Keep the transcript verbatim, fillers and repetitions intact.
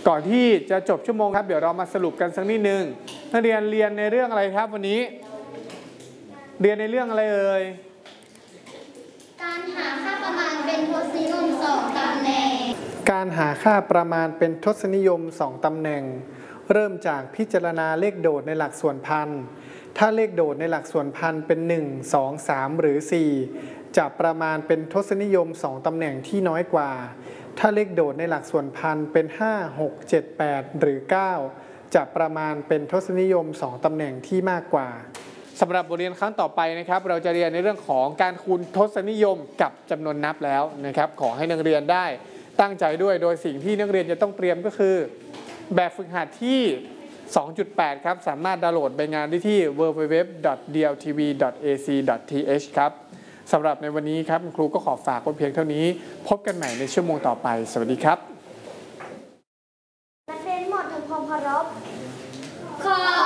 ก่อนที่จะจบชั่วโมงครับเดี๋ยวเรามาสรุปกันสักนิดนึงนักเรียนเรียนในเรื่องอะไรครับวันนี้เรียนในเรื่องอะไรเอ่ยการหาค่าประมาณเป็นทศนิยมสองตำแหน่งการหาค่าประมาณเป็นทศนิยมสองตำแหน่งเริ่มจากพิจารณาเลขโดดในหลักส่วนพันถ้าเลขโดดในหลักส่วนพันเป็นหนึ่ง สอง สามหรือสี่จะประมาณเป็นทศนิยมสองตำแหน่งที่น้อยกว่าถ้าเลขโดดในหลักส่วนพันเป็นห้า หก เจ็ด แปดหรือเก้าจะประมาณเป็นทศนิยมสองตำแหน่งที่มากกว่าสำหรับบทเรียนครั้งต่อไปนะครับเราจะเรียนในเรื่องของการคูณทศนิยมกับจำนวนนับแล้วนะครับขอให้นักเรียนได้ตั้งใจด้วยโดยสิ่งที่นักเรียนจะต้องเตรียมก็คือแบบฝึกหัดที่ สองจุดแปด ครับสามารถดาวน์โหลดใบงานได้ที่ ดับเบิลยู ดับเบิลยู ดับเบิลยู ดอท ดี แอล ที วี ดอท เอ ซี ดอท ที เอช ครับสำหรับในวันนี้ครับคุณครูก็ขอฝากไว้เพียงเท่านี้พบกันใหม่ในชั่วโมงต่อไปสวัสดีครับนักเรียนหมดทำความเคารพขอ